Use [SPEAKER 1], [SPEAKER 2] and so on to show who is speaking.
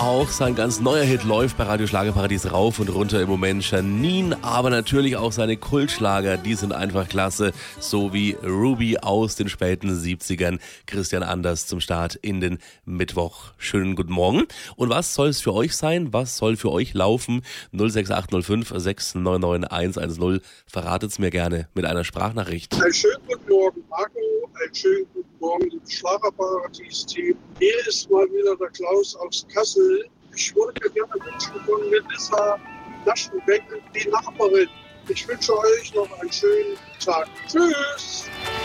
[SPEAKER 1] Auch sein ganz neuer Hit läuft bei Radio Schlagerparadies rauf und runter im Moment. Janine, aber natürlich auch seine Kultschlager, die sind einfach klasse. So wie Ruby aus den späten 70ern. Christian Anders zum Start in den Mittwoch. Schönen guten Morgen. Und was soll es für euch sein? Was soll für euch laufen? 06805 699 110. Verratet's mir gerne mit einer Sprachnachricht.
[SPEAKER 2] Einen schönen guten Morgen, Marco. Einen schönen guten Morgen, liebes Schlagerparadies-Team. Hier ist mal wieder der Klaus aus Kassel. Ich würde gerne wünschen von Melissa Naschenbeck, die Nachbarin. Ich wünsche euch noch einen schönen Tag. Tschüss!